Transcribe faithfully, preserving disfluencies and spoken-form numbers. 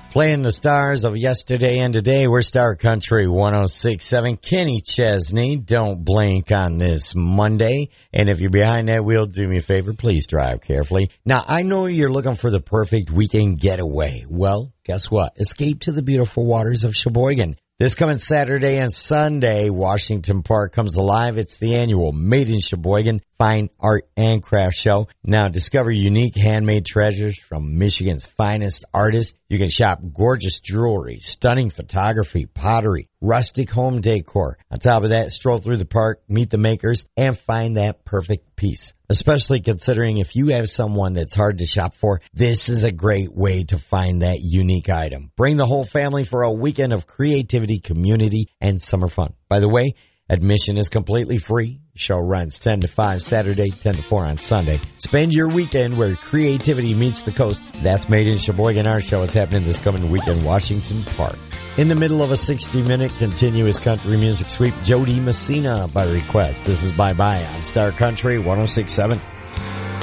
Playing the stars of yesterday and today, we're Star Country one oh six point seven. Kenny Chesney, Don't Blink on this Monday. And if you're behind that wheel, do me a favor, please drive carefully. Now, I know you're looking for the perfect weekend getaway. Well, guess what? Escape to the beautiful waters of Sheboygan. This coming Saturday and Sunday, Washington Park comes alive. It's the annual Made in Sheboygan Fine Art and Craft Show. Now, discover unique handmade treasures from Michigan's finest artists. You can shop gorgeous jewelry, stunning photography, pottery, rustic home decor. On top of that, stroll through the park, meet the makers, and find that perfect piece. Especially considering if you have someone that's hard to shop for, this is a great way to find that unique item. Bring the whole family for a weekend of creativity, community, and summer fun. By the way, admission is completely free. Show runs ten to five Saturday, ten to four on Sunday. Spend your weekend where creativity meets the coast. That's Made in Sheboygan Art Show. It's happening this coming weekend, Washington Park. In the middle of a sixty-minute continuous country music sweep, Jody Messina by request. This is Bye Bye on Star Country one oh six point seven.